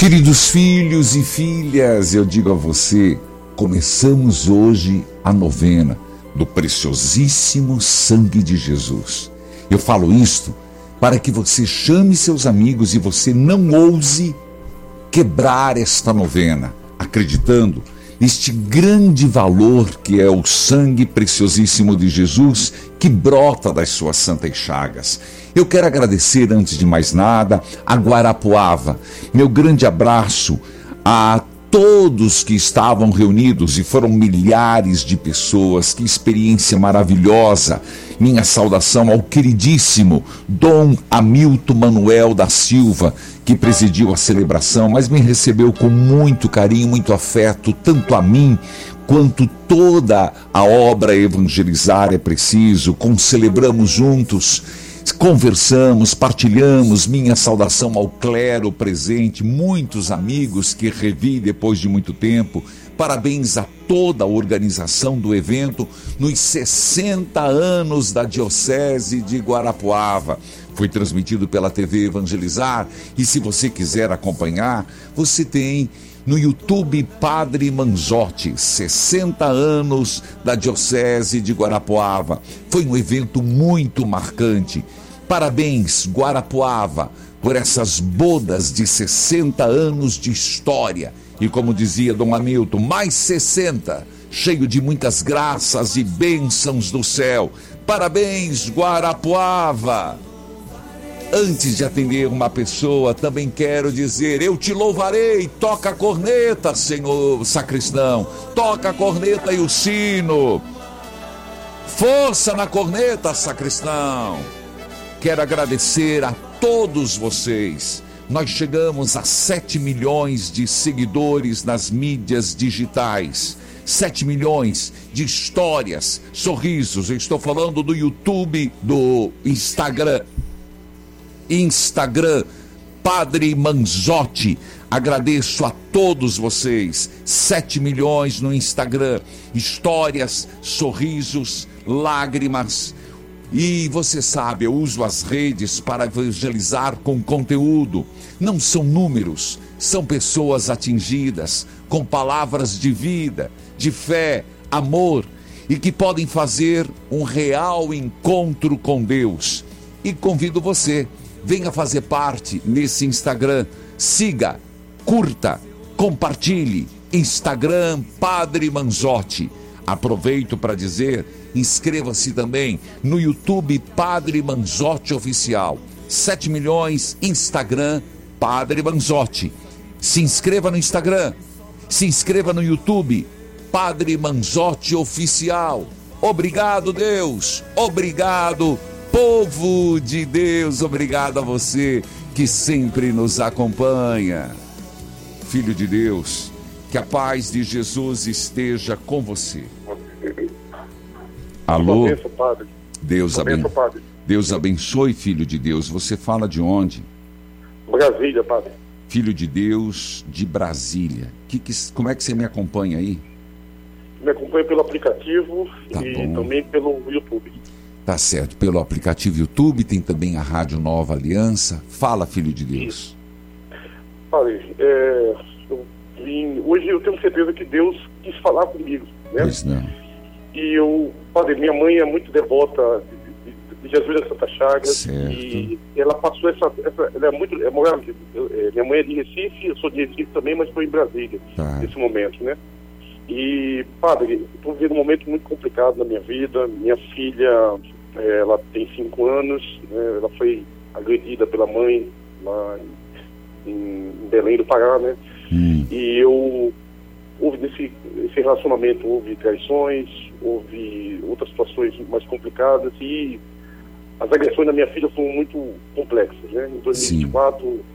Queridos filhos e filhas, eu digo a você, começamos hoje a novena do preciosíssimo sangue de Jesus. Eu falo isto para que você chame seus amigos e você não ouse quebrar esta novena, acreditando neste grande valor que é o sangue preciosíssimo de Jesus que brota das suas santas chagas. Eu quero agradecer, antes de mais nada, a Guarapuava. Meu grande abraço a todos que estavam reunidos, e foram milhares de pessoas. Que experiência maravilhosa. Minha saudação ao queridíssimo Dom Hamilton Manuel da Silva, que presidiu a celebração, mas me recebeu com muito carinho, muito afeto, tanto a mim quanto toda a obra Evangelizar é Preciso. Celebramos juntos, conversamos, partilhamos. Minha saudação ao clero presente, muitos amigos que revi depois de muito tempo. Parabéns a toda a organização do evento nos 60 anos da Diocese de Guarapuava. Foi transmitido pela TV Evangelizar, e se você quiser acompanhar, você tem no YouTube Padre Manzotti, 60 anos da Diocese de Guarapuava. Foi um evento muito marcante. Parabéns, Guarapuava, por essas bodas de 60 anos de história. E como dizia Dom Hamilton, mais 60, cheio de muitas graças e bênçãos do céu. Parabéns, Guarapuava! Antes de atender uma pessoa, também quero dizer: eu te louvarei. Toca a corneta, senhor sacristão. Toca a corneta e o sino. Força na corneta, sacristão. Quero agradecer a todos vocês. Nós chegamos a 7 milhões de seguidores nas mídias digitais. 7 milhões de histórias, sorrisos. Eu estou falando do YouTube, do Instagram, Padre Manzotti. Agradeço a todos vocês. 7 milhões no Instagram. Histórias, sorrisos, lágrimas. E você sabe, eu uso as redes para evangelizar com conteúdo. Não são números, são pessoas atingidas com palavras de vida, de fé, amor, e que podem fazer um real encontro com Deus. E convido você, venha fazer parte nesse Instagram. Siga, curta, compartilhe. Instagram Padre Manzotti. Aproveito para dizer, inscreva-se também no YouTube Padre Manzotti Oficial. 7 milhões, Instagram Padre Manzotti. Se inscreva no Instagram, se inscreva no YouTube Padre Manzotti Oficial. Obrigado, Deus. Obrigado, povo de Deus. Obrigado a você que sempre nos acompanha. Filho de Deus, que a paz de Jesus esteja com você. Alô? Deus abençoe, filho de Deus. Você fala de onde? Brasília, padre. Filho de Deus de Brasília. Como é que você me acompanha aí? Me acompanha pelo aplicativo e também pelo YouTube. Tá certo, pelo aplicativo YouTube, tem também a Rádio Nova Aliança. Fala, filho de Deus. Padre, hoje eu tenho certeza que Deus quis falar comigo, né? Pois não. E padre, minha mãe é muito devota de Jesus da Santa Chagas. Certo. E ela passou ela é muito, minha mãe é de Recife, eu sou de Recife também, mas estou em Brasília nesse momento, né? E, padre, estou vivendo um momento muito complicado na minha vida. Minha filha, ela tem 5 anos, né? Ela foi agredida pela mãe lá em Belém do Pará, né? E houve nesse relacionamento, houve traições, houve outras situações mais complicadas, e as agressões da minha filha foram muito complexas, né? Em 2024,